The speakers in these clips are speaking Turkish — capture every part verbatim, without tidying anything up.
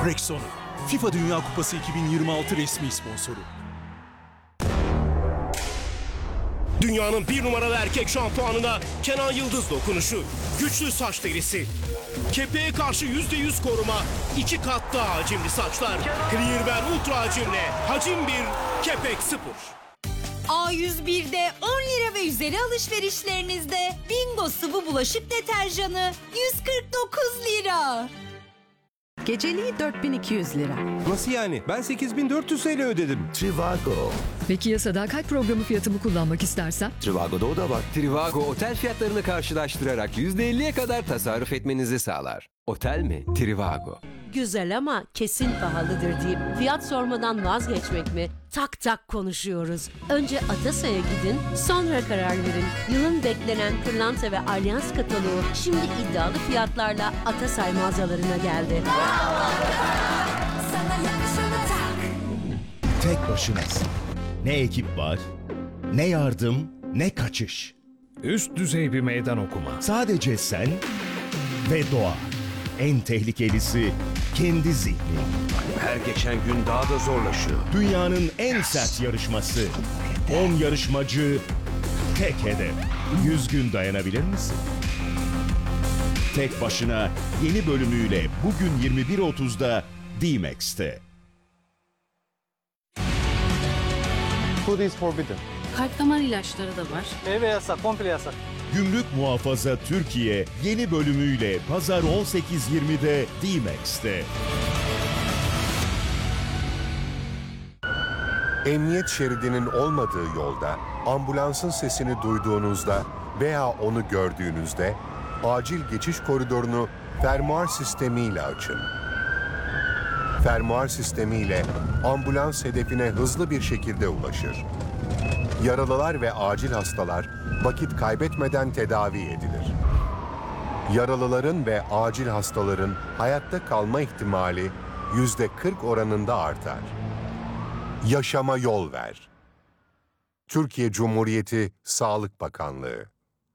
Rexona, FIFA Dünya Kupası iki bin yirmi altı resmi sponsoru. Dünyanın bir numaralı erkek şampuanına Kenan Yıldız dokunuşu. Güçlü saç derisi. Kepeğe karşı yüzde yüz koruma. iki kat daha hacimli saçlar. Clearwear Ultra hacimle. Hacim bir, kepek sıfır. A yüz bir'de on lira ve üzeri alışverişlerinizde Bingo sıvı bulaşık deterjanı yüz kırk dokuz lira. Geceliği dört bin iki yüz lira. Nasıl yani? Ben sekiz bin dört yüz T L ödedim. Trivago. Peki ya sadakat programı fiyatımı kullanmak istersem? Trivago'da o da var. Trivago otel fiyatlarını karşılaştırarak yüzde elliye kadar tasarruf etmenizi sağlar. Otel mi? Trivago. Güzel ama kesin pahalıdır deyip fiyat sormadan vazgeçmek mi? Tak tak konuşuyoruz. Önce Atasay'a gidin, sonra karar verin. Yılın beklenen pırlanta ve alyans kataloğu şimdi iddialı fiyatlarla Atasay mağazalarına geldi. Tek başınasın. Ne ekip var, ne yardım, ne kaçış. Üst düzey bir meydan okuma. Sadece sen ve doğa. En tehlikelisi kendi zihnin. Her geçen gün daha da zorlaşıyor. Dünyanın en sert yarışması. on yarışmacı, tek hedef. yüz gün dayanabilir misin? Tek başına yeni bölümüyle bugün yirmi bir otuzda D-Max'te. Food is forbidden. Kalp damar ilaçları da var. Meyve yasak, komple yasak. Gümrük Muhafaza Türkiye yeni bölümüyle pazar on sekiz yirmide D-Max'te. Emniyet şeridinin olmadığı yolda ambulansın sesini duyduğunuzda veya onu gördüğünüzde acil geçiş koridorunu fermuar sistemiyle açın. Fermuar sistemiyle ambulans hedefine hızlı bir şekilde ulaşır. Yaralılar ve acil hastalar vakit kaybetmeden tedavi edilir. Yaralıların ve acil hastaların hayatta kalma ihtimali yüzde kırk oranında artar. Yaşama yol ver. Türkiye Cumhuriyeti Sağlık Bakanlığı.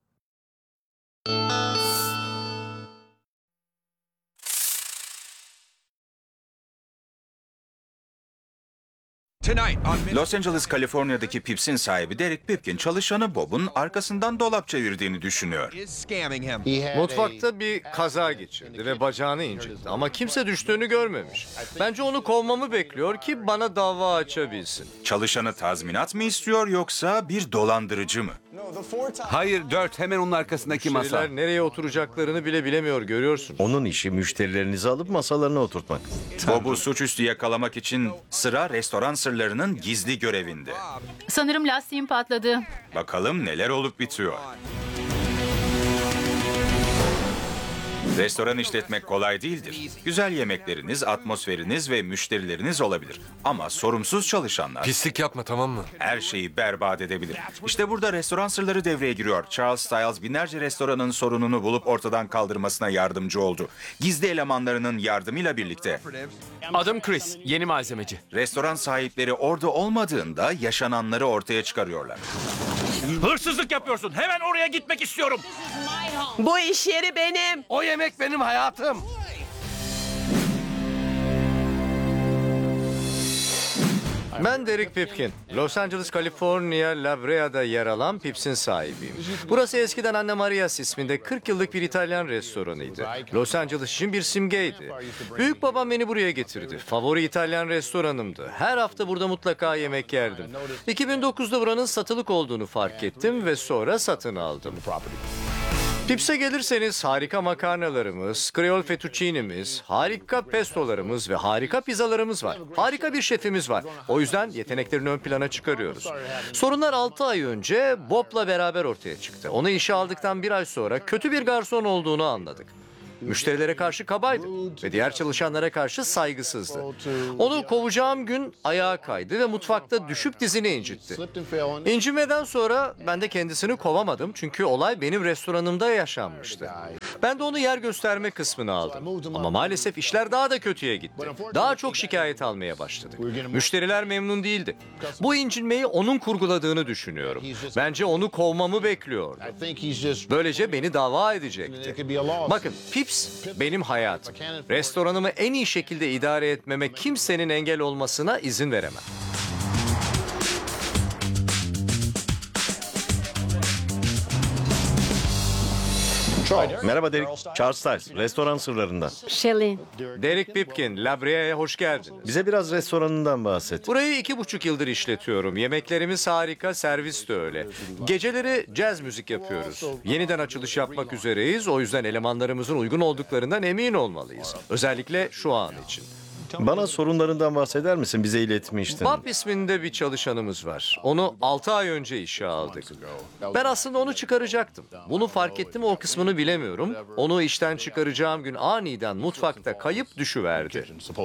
Los Angeles, Kaliforniya'daki Pips'in sahibi Derek Pipkin, çalışanı Bob'un arkasından dolap çevirdiğini düşünüyor. Mutfakta bir kaza geçirdi ve bacağını incitti ama kimse düştüğünü görmemiş. Bence onu kovmamı bekliyor ki bana dava açabilsin. Çalışanı tazminat mı istiyor yoksa bir dolandırıcı mı? Hayır, dört hemen onun arkasındaki masa. Müşteriler nereye oturacaklarını bile bilemiyor, görüyorsun. Onun işi müşterilerinizi alıp masalarına oturtmak. Bob'u suçüstü yakalamak için sıra restoran sırlarının gizli görevinde. Sanırım lastiğim patladı. Bakalım neler olup bitiyor. Restoran işletmek kolay değildir. Güzel yemekleriniz, atmosferiniz ve müşterileriniz olabilir. Ama sorumsuz çalışanlar... Pislik yapma, tamam mı? Her şeyi berbat edebilir. İşte burada restoran sırları devreye giriyor. Charles Styles binlerce restoranın sorununu bulup ortadan kaldırmasına yardımcı oldu. Gizli elemanlarının yardımıyla birlikte. Adım Chris, yeni malzemeci. Restoran sahipleri orada olmadığında yaşananları ortaya çıkarıyorlar. Hırsızlık yapıyorsun. Hemen oraya gitmek istiyorum. Bu iş yeri benim. O yemek benim hayatım. Ben Derek Pipkin. Los Angeles, Kaliforniya, La Brea'da yer alan Pips'in sahibiyim. Burası eskiden Anne Marias isminde kırk yıllık bir İtalyan restoranıydı. Los Angeles için bir simgeydi. Büyük babam beni buraya getirdi. Favori İtalyan restoranımdı. Her hafta burada mutlaka yemek yerdim. iki bin dokuzda buranın satılık olduğunu fark ettim ve sonra satın aldım. Pips'e gelirseniz harika makarnalarımız, Creole fettuccine'miz, harika pestolarımız ve harika pizzalarımız var. Harika bir şefimiz var. O yüzden yeteneklerini ön plana çıkarıyoruz. Sorunlar altı ay önce Bob'la beraber ortaya çıktı. Onu işe aldıktan bir ay sonra kötü bir garson olduğunu anladık. Müşterilere karşı kabaydı ve diğer çalışanlara karşı saygısızdı. Onu kovacağım gün ayağa kaydı ve mutfakta düşüp dizini incitti. İncinmeden sonra ben de kendisini kovamadım çünkü olay benim restoranımda yaşanmıştı. Ben de onu yer gösterme kısmını aldım. Ama maalesef işler daha da kötüye gitti. Daha çok şikayet almaya başladık. Müşteriler memnun değildi. Bu incinmeyi onun kurguladığını düşünüyorum. Bence onu kovmamı bekliyordu. Böylece beni dava edecekti. Bakın, Pips Pips benim hayatım. Restoranımı en iyi şekilde idare etmeme kimsenin engel olmasına izin veremem. Merhaba Derek. Charles Styles, restoran sırlarından. Shelley. Derek Pipkin, La Brea'ya hoş geldiniz. Bize biraz restoranından bahset. Burayı iki buçuk yıldır işletiyorum. Yemeklerimiz harika, servis de öyle. Geceleri caz müzik yapıyoruz. Yeniden açılış yapmak üzereyiz. O yüzden elemanlarımızın uygun olduklarından emin olmalıyız. Özellikle şu an için. Bana sorunlarından bahseder misin? Bize iletmiştin. Bob isminde bir çalışanımız var. Onu altı ay önce işe aldık. Ben aslında onu çıkaracaktım. Bunu fark ettim, o kısmını bilemiyorum. Onu işten çıkaracağım gün aniden mutfakta kayıp düşüverdi.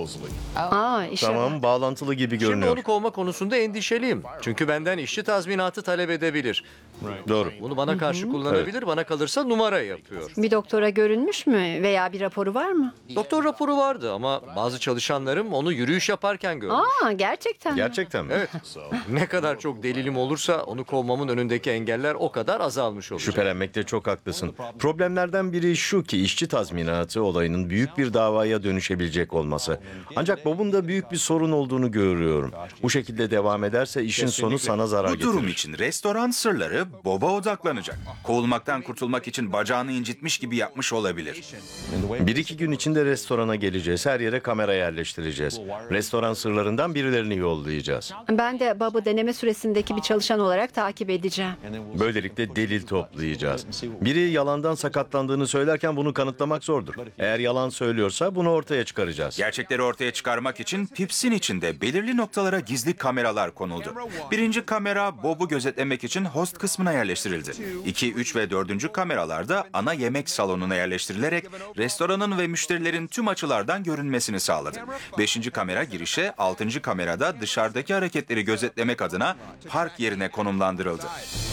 Aa, işe Tamam, bağlantılı gibi Şimdi görünüyor. onu kovma konusunda endişeliyim. Çünkü benden işçi tazminatı talep edebilir. Doğru. Bunu bana karşı kullanabilir, bana kalırsa numara yapıyor. Bir doktora görünmüş mü veya bir raporu var mı? Doktor raporu vardı ama bazı çalışanlarım onu yürüyüş yaparken gördü. Aa, gerçekten mi? Gerçekten mi? Evet. Ne kadar çok delilim olursa onu kovmamın önündeki engeller o kadar azalmış olacak. Şüphelenmekte çok haklısın. Problemlerden biri şu ki işçi tazminatı olayının büyük bir davaya dönüşebilecek olması. Ancak Bob'un da büyük bir sorun olduğunu görüyorum. Bu şekilde devam ederse işin sonu sana zarar Bu getirir. durum için restoran sırları Bob'a odaklanacak. Kovulmaktan kurtulmak için bacağını incitmiş gibi yapmış olabilir. Bir iki gün içinde restorana geleceğiz. Her yere kamera yerleştireceğiz. Restoran sırlarından birilerini yollayacağız. Ben de Bob'u deneme süresindeki bir çalışan olarak takip edeceğim. Böylelikle delil toplayacağız. Biri yalandan sakatlandığını söylerken bunu kanıtlamak zordur. Eğer yalan söylüyorsa bunu ortaya çıkaracağız. Gerçekleri ortaya çıkarmak için Pips'in içinde belirli noktalara gizli kameralar konuldu. Birinci kamera Bob'u gözetlemek için host kısmına yerleştirildi. İki, üç ve dördüncü kameralar da ana yemek salonuna yerleştirilerek restoranın ve müşterilerin tüm açılardan görünmesini sağladı. Beşinci kamera girişe, altıncı kamerada dışarıdaki hareketleri gözetlemek adına park yerine konumlandırıldı.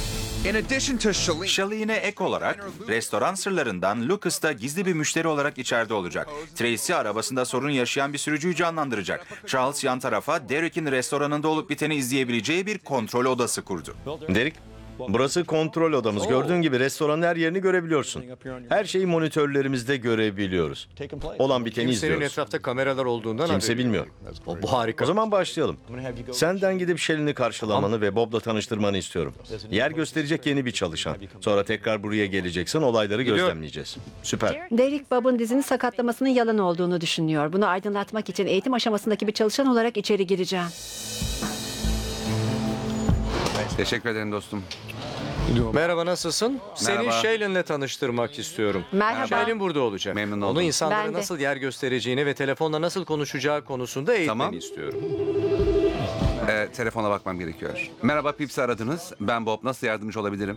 Shelley yine ek olarak restoran sırlarından Lucas da gizli bir müşteri olarak içeride olacak. Tracy arabasında sorun yaşayan bir sürücüyü canlandıracak. Charles yan tarafa Derek'in restoranında olup biteni izleyebileceği bir kontrol odası kurdu. Derek, burası kontrol odamız. Gördüğün gibi restoranın her yerini görebiliyorsun. Her şeyi monitörlerimizde görebiliyoruz. Olan biteni Kimsenin izliyoruz. etrafta kameralar olduğundan Kimse haberi bilmiyor. yok. O, bu harika. O zaman başlayalım. Senden gidip Shelley'ni karşılamanı ve Bob'la tanıştırmanı istiyorum. Yer gösterecek yeni bir çalışan. Sonra tekrar buraya geleceksin, olayları Gidiyorum. gözlemleyeceğiz. Süper. Derek Bob'un dizini sakatlamasının yalan olduğunu düşünüyor. Bunu aydınlatmak için eğitim aşamasındaki bir çalışan olarak içeri gireceğim. Teşekkür ederim dostum. Merhaba, nasılsın? Seni Merhaba. Shaylin'le tanıştırmak istiyorum. Merhaba. Shaylin burada olacak. Memnun Onu oldum. insanlara Ben de. nasıl yer göstereceğini ve telefonla nasıl konuşacağı konusunda eğitmeni Tamam. istiyorum. Ee, telefona bakmam gerekiyor. Merhaba, Pips'i aradınız. Ben Bob. Nasıl yardımcı olabilirim?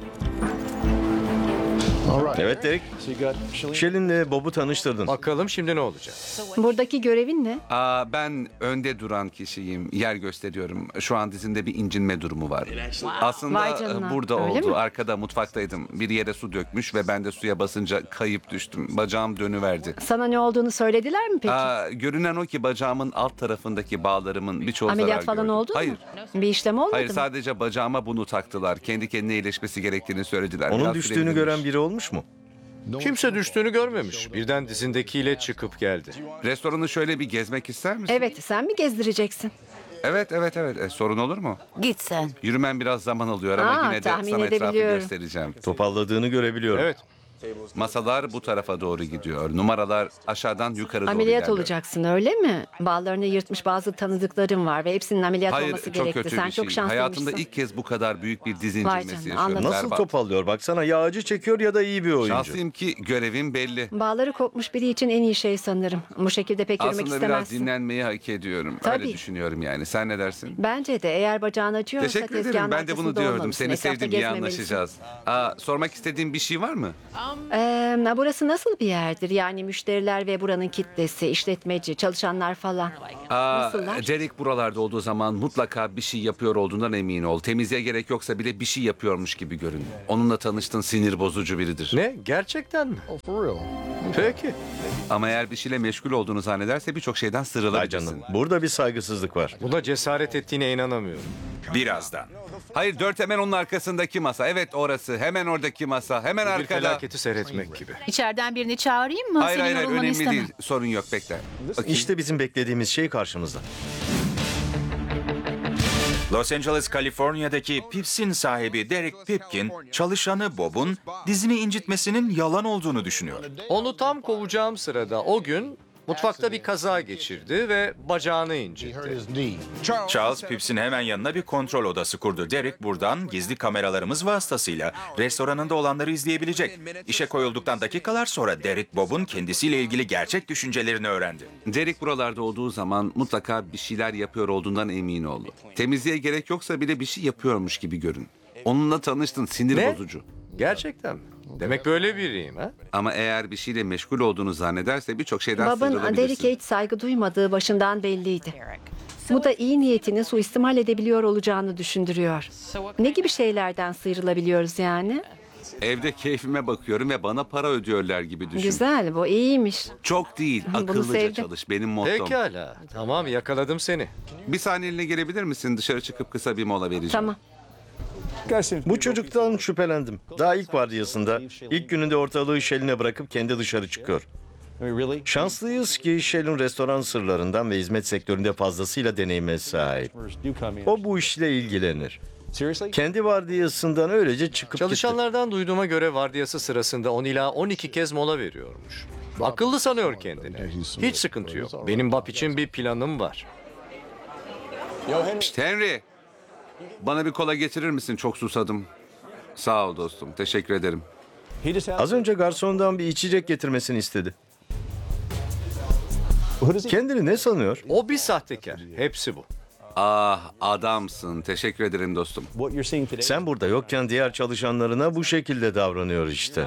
Evet Derek. Shelley'nle Bob'u tanıştırdın. Bakalım şimdi ne olacak? Buradaki görevin ne? Aa, ben önde duran kişiyim. Yer gösteriyorum. Şu an dizinde bir incinme durumu var. Aslında Vay canına. e, burada Öyle oldu. mi? Arkada mutfaktaydım. Bir yere su dökmüş ve ben de suya basınca kayıp düştüm. Bacağım dönüverdi. Sana ne olduğunu söylediler mi peki? Aa, görünen o ki bacağımın alt tarafındaki bağlarımın birçoğu zarar Ameliyat falan gördü. oldu Hayır. mu? Bir işlem olmadı Hayır, mı? sadece bacağıma bunu taktılar. Kendi kendine iyileşmesi gerektiğini söylediler. Onun Biraz düştüğünü sürebilirmiş. gören biri olmuş mu? Kimse düştüğünü görmemiş. Birden dizindekiyle çıkıp geldi. Restoranı şöyle bir gezmek ister misin? Evet, sen mi gezdireceksin? Evet, evet, evet. E, sorun olur mu? Git sen. Yürümem biraz zaman alıyor ama Aa, yine de tahmin sana etrafı edebiliyorum. göstereceğim. Topalladığını görebiliyorum. Evet. Masalar bu tarafa doğru gidiyor. Numaralar aşağıdan yukarı doğru Ameliyat ilerliyor. olacaksın öyle mi? Bağlarını yırtmış bazı tanıdıklarım var ve hepsinin ameliyat Hayır, olması çok gerekti. kötü Sen bir şey. çok şanslıymışsın. Hayatımda ilk kez bu kadar büyük bir diz Vay incinmesi canına, yaşıyorum. anladım. Nasıl Berbat. topallıyor? Baksana ya acı çekiyor ya da iyi bir oyuncu. Şanslıyım ki görevim belli. Bağları kopmuş biri için en iyi şey sanırım. Bu şekilde pek yürümek Aslında biraz istemezsin. dinlenmeyi hak ediyorum. Tabii. Öyle düşünüyorum yani. Sen ne dersin? Bence de eğer bacağın acıyorsa Teşekkür tezgahın ederim. Ben de bunu arkasında diyordum. olmalısın. Seni Etrafta sevdim. İyi gezmemelisin. anlaşacağız. Aa, sormak istediğin bir şey var mı? Ee, burası nasıl bir yerdir? Yani müşteriler ve buranın kitlesi, işletmeci, çalışanlar falan. Aa, Nasıllar? Derek buralarda olduğu zaman mutlaka bir şey yapıyor olduğundan emin ol. Temizliğe gerek yoksa bile bir şey yapıyormuş gibi görün. Onunla tanıştın, sinir bozucu biridir. Ne? Gerçekten mi? Peki. Ama eğer bir şeyle meşgul olduğunu zannederse birçok şeyden Ay sıyrılabilirsin. canım, burada bir saygısızlık var. Buna cesaret ettiğine inanamıyorum. Birazdan. Hayır, dört hemen onun arkasındaki masa. Evet, orası. Hemen oradaki masa. Hemen Bir arkada. felaketi seyretmek gibi. İçeriden birini çağırayım mı? Hayır Senin hayır, hayır yorulmanı önemli istemem. değil. Sorun yok, bekle. Bakayım. İşte bizim beklediğimiz şey karşımızda. Los Angeles, Kaliforniya'daki Pips'in sahibi Derek Pipkin, çalışanı Bob'un dizini incitmesinin yalan olduğunu düşünüyor. Onu tam kovacağım sırada o gün mutfakta bir kaza geçirdi ve bacağını incitti. Charles, Pips'in hemen yanına bir kontrol odası kurdu. Derek buradan gizli kameralarımız vasıtasıyla restoranında olanları izleyebilecek. İşe koyulduktan dakikalar sonra Derek, Bob'un kendisiyle ilgili gerçek düşüncelerini öğrendi. Derek buralarda olduğu zaman mutlaka bir şeyler yapıyor olduğundan emin oldu. Temizliğe gerek yoksa bile bir şey yapıyormuş gibi görün. Onunla tanıştın, sinir Ne? bozucu. Gerçekten mi? Demek böyle biriyim ha? Ama eğer bir şeyle meşgul olduğunu zannederse birçok şeyden Babın sıyrılabilirsin. Derek'e hiç saygı duymadığı başından belliydi. Bu da iyi niyetini suistimal edebiliyor olacağını düşündürüyor. Ne gibi şeylerden sıyrılabiliyoruz yani? Evde keyfime bakıyorum ve bana para ödüyorlar gibi düşün. Güzel, bu iyiymiş. Çok değil, Bunu akıllıca sevdim. çalış. Benim mottom. Pekala. Tamam, yakaladım seni. Bir saniyeliğine gelebilir misin? Dışarı çıkıp kısa bir mola vereceğim. Tamam. Bu çocuktan şüphelendim. Daha ilk vardiyasında, ilk gününde ortalığı Shell'ine bırakıp kendi dışarı çıkıyor. Şanslıyız ki Shell'in restoran sırlarından ve hizmet sektöründe fazlasıyla deneyime sahip. O bu işle ilgilenir. Kendi vardiyasından öylece çıkıp gitti. Çalışanlardan duyduğuma göre vardiyası sırasında on ila on iki kez mola veriyormuş. Akıllı sanıyor kendini. Hiç sıkıntı yok. Benim Bap için bir planım var. Şşt, Henry. Bana bir kola getirir misin? Çok susadım. Sağ ol dostum. Teşekkür ederim. Az önce garsondan bir içecek getirmesini istedi. Kendini ne sanıyor? O bir sahtekar. Hepsi bu. Ah, adamsın. Teşekkür ederim dostum. Sen burada yokken diğer çalışanlarına bu şekilde davranıyor işte.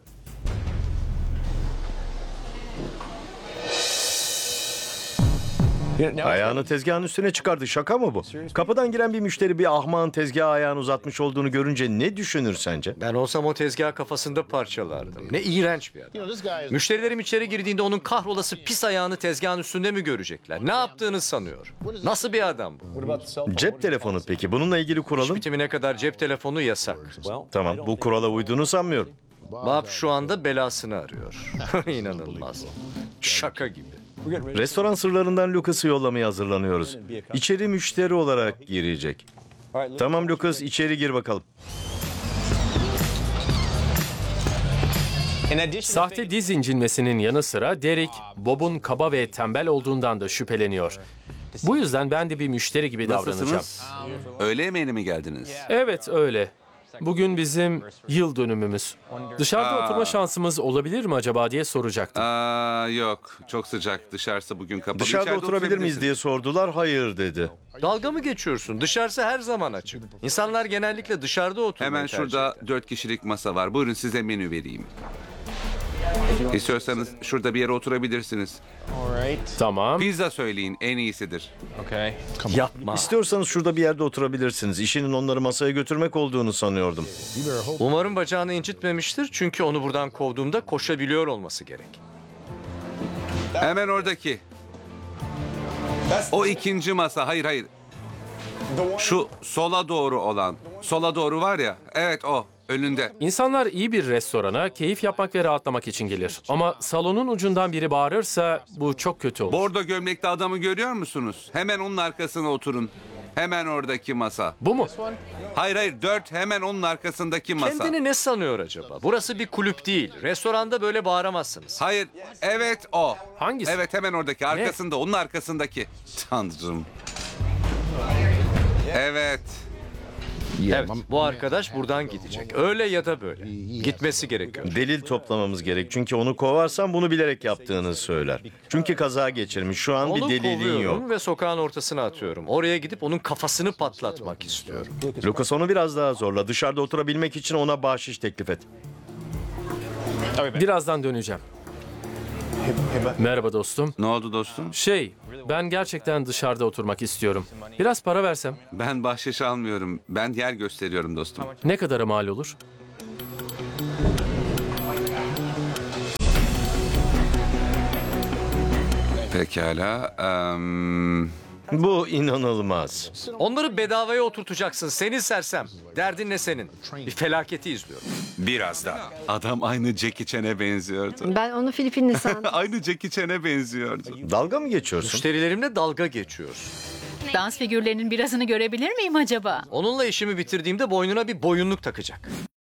Ayağını tezgahın üstüne çıkardı. Şaka mı bu? Kapıdan giren bir müşteri bir ahmağın tezgaha ayağını uzatmış olduğunu görünce ne düşünür sence? Ben olsam o tezgah kafasında parçalardım. Ne iğrenç bir adam. Müşterilerim içeri girdiğinde onun kahrolası pis ayağını tezgahın üstünde mi görecekler? Ne yaptığını sanıyor. Nasıl bir adam bu? Cep telefonu peki? Bununla ilgili kuralım? Bitimine kadar cep telefonu yasak. Tamam, bu kurala uyduğunu sanmıyorum. Bab şu anda belasını arıyor. İnanılmaz. Şaka gibi. Restoran sırlarından Lucas'ı yollamaya hazırlanıyoruz. İçeri müşteri olarak girecek. Tamam Lucas, içeri gir bakalım. Sahte diz incinmesinin yanı sıra Derek, Bob'un kaba ve tembel olduğundan da şüpheleniyor. Bu yüzden ben de bir müşteri gibi davranacağım. Nasılsınız? Öğle yemeğine mi geldiniz? Evet, öyle. Bugün bizim yıl dönümümüz. Dışarıda Aa. oturma şansımız olabilir mi acaba diye soracaktım. Aa, yok. Çok sıcak. Dışarısı bugün kapalı. Dışarıda İçeride oturabilir miyiz oturabilirsin. diye sordular. Hayır dedi. Dalga mı geçiyorsun? Dışarısı her zaman açık. İnsanlar genellikle dışarıda oturmayı Hemen tercih şurada dört kişilik masa var. Buyurun size menü vereyim. İstiyorsanız şurada bir yere oturabilirsiniz. Tamam. Pizza söyleyin, en iyisidir. Yapma. İstiyorsanız şurada bir yerde oturabilirsiniz. İşinin onları masaya götürmek olduğunu sanıyordum. Umarım bacağını incitmemiştir çünkü onu buradan kovduğumda koşabiliyor olması gerek. Hemen oradaki. O ikinci masa. Hayır hayır. Şu sola doğru olan. Sola doğru var ya. Evet o. Önünde. İnsanlar iyi bir restorana keyif yapmak ve rahatlamak için gelir. Ama salonun ucundan biri bağırırsa bu çok kötü olur. Bordo gömlekli adamı görüyor musunuz? Hemen onun arkasına oturun. Hemen oradaki masa. Bu mu? Hayır hayır dört hemen onun arkasındaki masa. Kendini ne sanıyor acaba? Burası bir kulüp değil. Restoranda böyle bağıramazsınız. Hayır evet o. Hangisi? Evet hemen oradaki arkasında onun arkasındaki. Tanrım. Evet. Evet, bu arkadaş buradan gidecek. Öyle ya da böyle. Gitmesi gerekiyor. Delil toplamamız gerek. Çünkü onu kovarsan bunu bilerek yaptığını söyler. Çünkü kaza geçirmiş. Şu an bir Onu delilin kovuyorum yok. ve sokağın ortasına atıyorum. Oraya gidip onun kafasını patlatmak istiyorum. Lucas onu biraz daha zorla. Dışarıda oturabilmek için ona bahşiş teklif et. Birazdan döneceğim. Merhaba dostum. Ne oldu dostum? Şey, ben gerçekten dışarıda oturmak istiyorum. Biraz para versem. Ben bahşiş almıyorum. Ben yer gösteriyorum dostum. Ne kadara mal olur? Pekala. em, Bu inanılmaz. Onları bedavaya oturtacaksın seni sersem. Derdin ne senin? Bir felaketi izliyorum. Biraz da. Adam aynı Jackie Chan'e benziyordu. Ben onu Filipinli sandım. Aynı Jackie Chan'e benziyordu. Dalga mı geçiyorsun? Müşterilerimle dalga geçiyoruz. Dans figürlerinin birazını görebilir miyim acaba? Onunla işimi bitirdiğimde boynuna bir boyunluk takacak.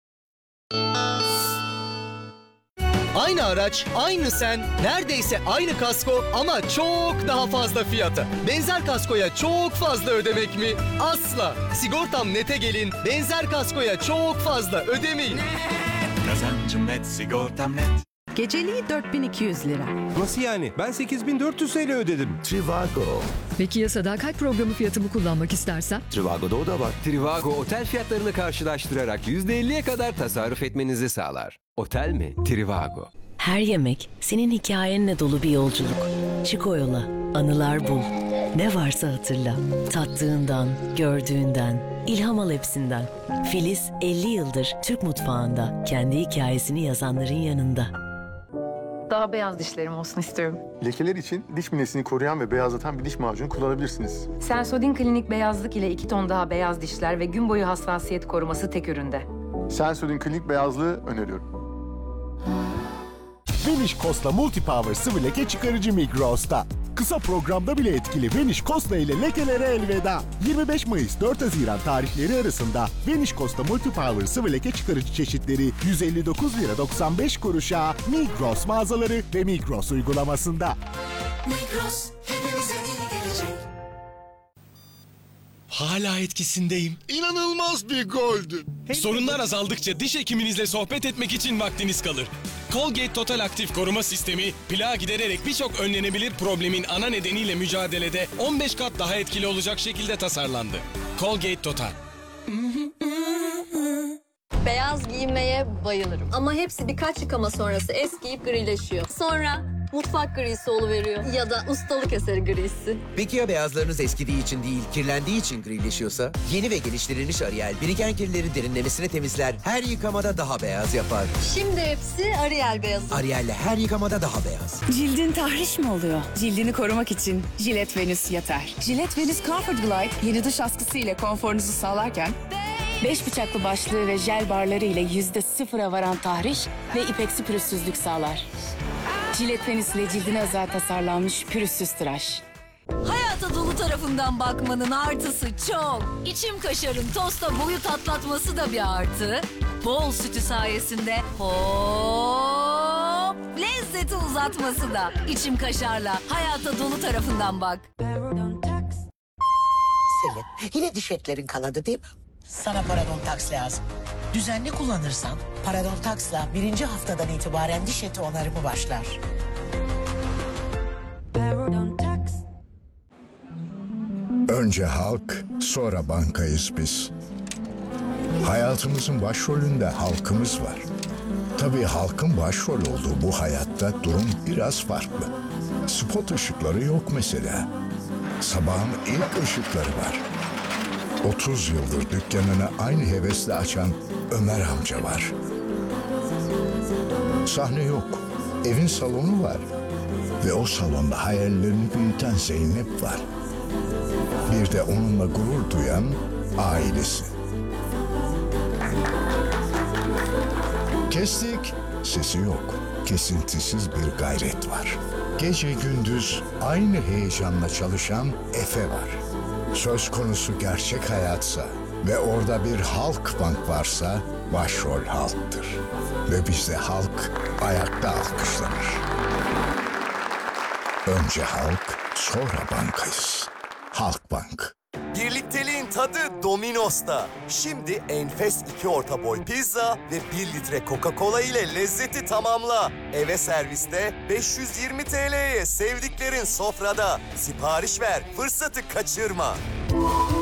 Aynı araç, aynı sen, neredeyse aynı kasko ama çok daha fazla fiyata. Benzer kaskoya çok fazla ödemek mi? Asla. Sigortam Net'e gelin, benzer kaskoya çok fazla ödemeyin. Kazancım net, sigortam net. Geceliği dört bin iki yüz lira. Nasıl yani? Ben sekiz bin dört yüz T L ödedim. Trivago. Peki ya sadakat programı fiyatımı kullanmak istersem? Trivago'da o da var. Trivago otel fiyatlarını karşılaştırarak yüzde elliye kadar tasarruf etmenizi sağlar. Otel mi? Trivago. Her yemek senin hikayenle dolu bir yolculuk. Çık o yola, anılar bul. Ne varsa hatırla. Tattığından, gördüğünden, ilham al hepsinden. Filiz elli yıldır Türk mutfağında kendi hikayesini yazanların yanında. Daha beyaz dişlerim olsun istiyorum. Lekeler için diş minesini koruyan ve beyazlatan bir diş macunu kullanabilirsiniz. Sensodyne Klinik Beyazlık ile iki ton daha beyaz dişler ve gün boyu hassasiyet koruması tek üründe. Sensodyne Klinik Beyazlığı öneriyorum. Vanish Costa Multipower sıvı leke çıkarıcı Migros'ta. Kısa programda bile etkili Vanish Costa ile lekelere elveda. yirmi beş Mayıs dört Haziran tarihleri arasında Vanish Costa Multipower sıvı leke çıkarıcı çeşitleri yüz elli dokuz lira doksan beş kuruşa Migros mağazaları ve Migros uygulamasında. Migros, hepimize iyi gelecek. Hala etkisindeyim. İnanılmaz bir goldü. Sorunlar azaldıkça diş hekiminizle sohbet etmek için vaktiniz kalır. Colgate Total Aktif Koruma Sistemi, plağı gidererek birçok önlenebilir problemin ana nedeniyle mücadelede on beş kat daha etkili olacak şekilde tasarlandı. Colgate Total. Beyaz giymeye bayılırım. Ama hepsi birkaç yıkama sonrası eskiyip grileşiyor. Sonra mutfak grisi oluveriyor ya da ustalık eseri grisi. Peki ya beyazlarınız eskidiği için değil, kirlendiği için grileşiyorsa? Yeni ve geliştirilmiş Ariel, biriken kirleri derinlemesine temizler, her yıkamada daha beyaz yapar. Şimdi hepsi Ariel beyazı. Ariel'le her yıkamada daha beyaz. Cildin tahriş mi oluyor? Cildini korumak için Gillette Venus yeter. Gillette Venus Comfort Glide yeni duş askısı ile konforunuzu sağlarken beş bıçaklı başlığı ve jel barları ile yüzde sıfıra varan tahriş ve ipeksi pürüzsüzlük sağlar. Gillette Venus ile cildine özel tasarlanmış pürüzsüz tıraş. Hayata dolu tarafından bakmanın artısı çok. İçim kaşarın tosta boyu tatlatması da bir artı. Bol sütü sayesinde hop lezzeti uzatması da. İçim kaşarla hayata dolu tarafından bak. Selin, yine diş etlerin kanadı değil mi? Sana Parodontax lazım. Düzenli kullanırsan Parodontax'la birinci haftadan itibaren diş eti onarımı başlar. Önce halk, sonra bankayız biz. Hayatımızın başrolünde halkımız var. Tabii halkın başrol olduğu bu hayatta durum biraz farklı. Spot ışıkları yok mesela. Sabahın ilk ışıkları var. otuz yıldır dükkanını aynı hevesle açan Ömer amca var. Sahne yok, evin salonu var. Ve o salonda hayallerini büyüten Zeynep var. Bir de onunla gurur duyan ailesi. Kestik, sesi yok. Kesintisiz bir gayret var. Gece gündüz aynı heyecanla çalışan Efe var. Söz konusu gerçek hayatsa ve orada bir halk bank varsa başrol halktır. Ve bizde halk ayakta alkışlanır. Önce halk, sonra bankayız. Halkbank. Birlikteliğin tadı Domino's'ta. Şimdi enfes iki orta boy pizza ve bir litre Coca-Cola ile lezzeti tamamla. Eve serviste beş yüz yirmi T L'ye sevdiklerin sofrada. Sipariş ver, fırsatı kaçırma.